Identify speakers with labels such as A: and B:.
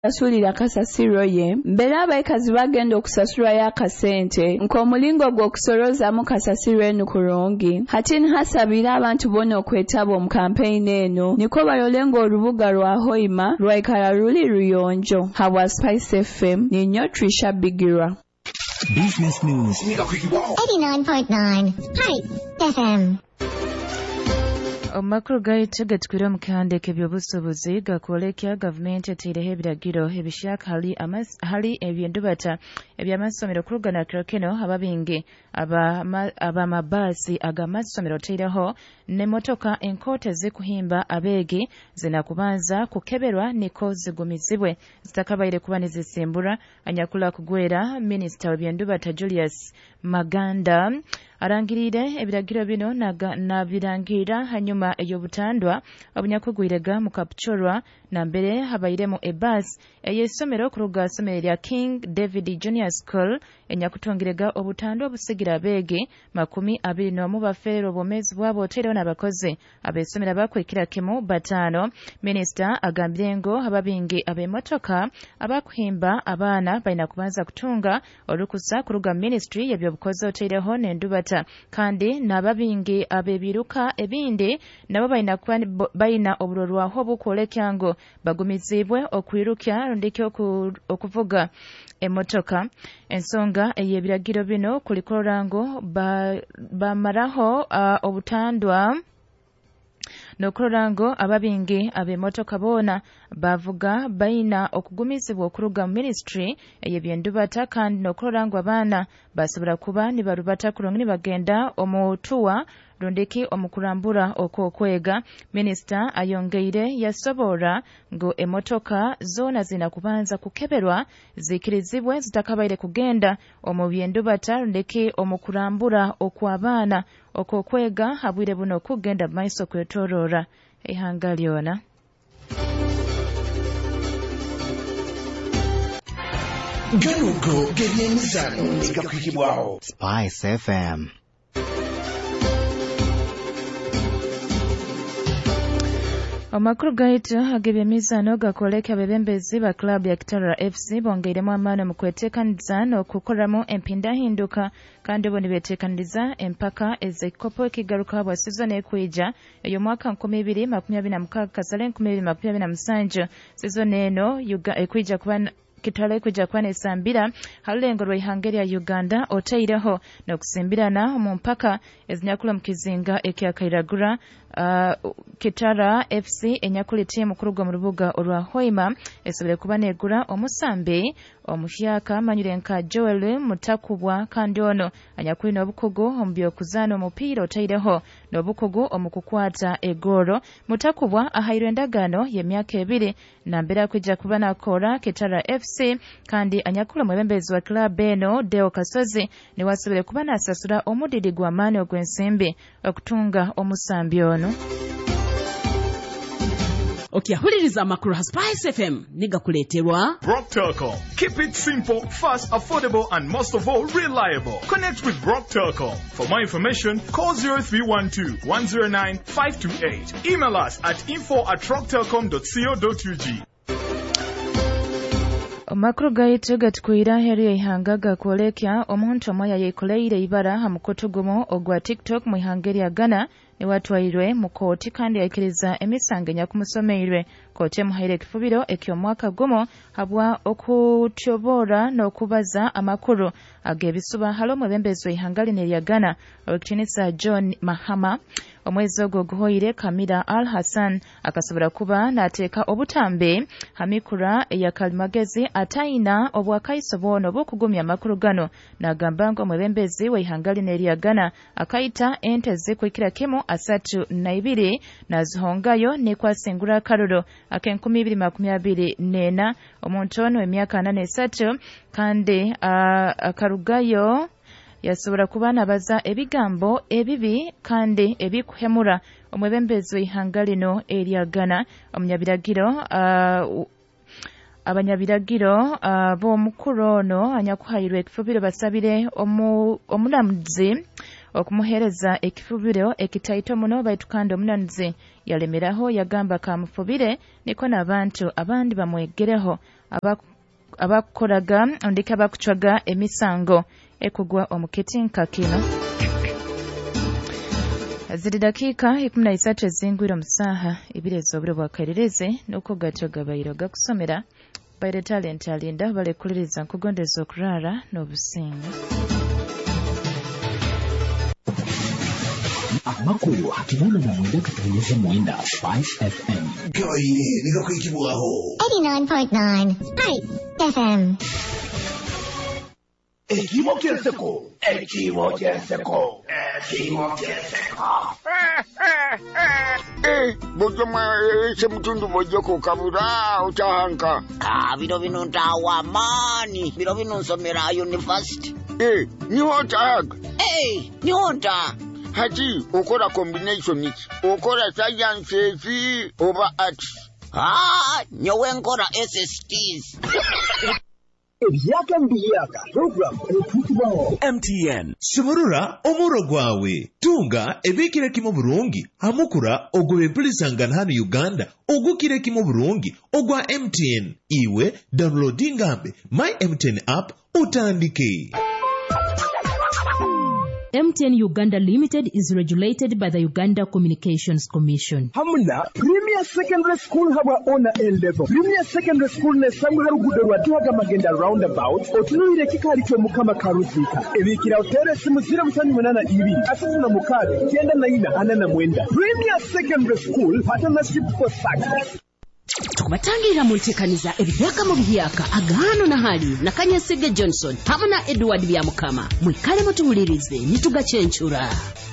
A: asulira kasasiro ye mbera abaikazi bagenda okusasulwa ya kasente nk'omulingo gw'okusoloozamu kasasiro eno kulungi Hatin hasabira abantu bonna okwetaba mu kampeyini eno niko balole ng'olubuga lwa Hoima lwaikala luli luyonjo. Hawa Spice FM ninyo Trisha Bigirwa.
B: Business News
C: 89.9 Hype FM.
D: Omakuru gaitu gatwira mu kihandiko by'obusuubuzi gakolekya gavumenti etiireho ebiragiro ebishaka hali ebyendubata ebyamasomero kulugana kino ababingi abamabaasi agamasomero tiireho n'emmotoka enkoote zikuhimba abeegi zinakubanza kukeberwa niko zigumizibwe zitakabaire kuba nizisimbura anyakula kugwera minisita w'ebyendubata Julius Maganda arangirire ebiragiro bino nabirangira hanyuma ey'obutandwa obunyakugwirega mu Kapchorwa na mbere habairemu ebus ey'essomero ku luga ssomero lya King David Junior School enyakutungirega obutandwa obusigira abeegi 21 bafeero obwomezi bwabo oteerewo n'abakozi ab'essomero abakwikira kimu bataano. Minisita agambye ngo ababingi ab'emmotoka abakuhimba abaana balina kubanza kutunga olukusa ku luga ministry y'ebyobukozi oteereho n'endubata kandi n'ababingi ab'ebiruka ebindi nabo balina obulolwaho obukwolekya ngo bagumizibwe okwirukya ndiki okuvuga emmotoka. Ensonga ey'ebiragiro bino kulikolola ngo bamaraho obutandwa n'okulola ngo ababingi ab'emmotoka boona bavuga balina okugumizibwa okuruga mu ministry ey'ebyendubata kandi n'okulola ngo abaana basobola kuba nibalubata kulungi nibagenda omutuwa rundiki omukulambura okwokwega. Minisita ayongeire yasobora ngo emmotoka zoona zina kubanza kukeberwa zikirizibwe zitakabaire kugenda omu byendubata rundiki omukulambura okw'abaana okwokwega habwire buno okugenda mu maiso kwetoroora ehanga lyona.
B: Ganugo gebyemizano egakwikibwaho Spice FM.
D: Amakuru gaitu agebyemizano gakoleka abebembezi ba club ya Kitara FC bongeiremu amaano mu kweteekaniza n'okukoramu empindahinduka kandi bo nibeteekaniza empaka ez'ekikopo ekigaruka bwa sizoni ekwija ey'omwaka 2026 kasale 2027 sizoni eno ekwija kuba Kitale kuja kwa nesambira halulengo lwa ihanga lya Uganda oteireho n'okusimbirana mu mpaka ezinyakula mu kizinga ekyakairagura. Kitara FC enyakuli tiimu ku rugo mu rubuga olwa Hoima esobole kuba negura omusambi omushyaka Manyurenka Joel Mutakubwa kandi ono anyakuli n'obukugu omu by'okuzaana omupiira oteireho n'obukugu omukukwata egoro. Mutakubwa ahairwe endagaano y'emyaka 2 na mbere kwijja kuba nakora Kitara FC kandi anyakula omwebembezi wa club eno Deo Kasozi ne wasobole kuba nasasula omudidi gw'amaani ogw'ensimbi okutunga omusambi ono.
E: Okiyahuliriza amakuru ha Spice FM nigakuleterwa
F: Brock Telecom. Keep it simple, fast, affordable and most of all reliable. Connect with Brock Telecom. For more information, call 0312 109 528. Email us at info@rocktelecom.co.ug.
D: Amakuru gaitu gatukwira heri y'ihanga gakwolekya omuntu omwe yayekoleire ibara ha mukotogomo ogwa TikTok mu ihanga lya Ghana ne watwairwe mu kooti kandi yakiriza emisango enyakumusomeiirwe kooti emuhaire ekifubiro eky'omwaka gumo habwa okutyobora n'okubaza amakuru ag'ebisuba halo omwebembezi w'ihanga lino erya Ghana Oweekitiinisa John Mahama omwezi ogwo guhoire Kamira Al Hassan akasobola kuba n'ateeka obutambe hamikura eya kalimagezi atayina obwakaiso bwono bw'okugumya amakuru gano n'agamba nga omwebembezi w'ihanga lino erya Ghana akayita ente zikwikira kimu 32 nazihongayo nekwasingura akarolo ak'e2024 omuntu ono emyaka 83 kandi akarugayo yasobola kuba nabaza ebigambo ebibi kandi ebikuhemura omwebembezi w'ihanga lino erya Ghana omunyabiragiro abanyabiragiro b'omukulu ono anyakuhairwa ekifubiro basabire omulamuzi okumuhereza ekifubiro ekitaito muno baitukanda omunanize yalemeraho yagamba kamufubire niko n'abantu abandi bamwegereho abakoraga ndika bakuchwaga emisango ekugwa omuketi nkakino. Ziri dakika 13 ezingwira omusaha ibirezo oburo bwakairirize nuko gatoga bayiro gakusomera bayire talent alinda balekuliriza nkugondeza okurara n'obusinga.
B: Amakuru hakibana na mwenda katanyeze mwenda 5FM.
C: Gaine, nika kuikibuaho. 89.9. Hi, FM.
B: Ekibo kienseko.
G: Bojoma ese mutundu bojoko kabura utahanka.
H: Bino bino ntawa mani. Bino bino nsomera university.
G: Niho tahaga.
H: Niho nta.
G: Hati ukora combination iki. Ukora sciences over arts.
H: Nyowe nkora SSTs.
B: Ebyaka program ekutubao MTN Shiburura omuro gwawe tunga ebikire kimo burungi hamukura ogwe bilisangana hano Uganda ogukire kimo burungi ogwa MTN iwe downloading ambe my MTN app utandike.
I: MTN Uganda Limited is regulated by the Uganda Communications Commission.
J: Hamuna Premier Secondary School haba ona L-level. Premier Secondary School ne samu harugudo rwatuhaga magenda roundabout otunuire kikali cyo mukama karusika. Ebikira utere simu 082 asatu na mukade kenda na ina anana mwenda. Premier Secondary School partnership for success.
E: Tukubatangirira mu ntekaniza ebibyaka mu byaka agahano na hali na Kanyesege Johnson hamwe na Edward Byamukama mwikale mutuwulirize nitugacyenchura.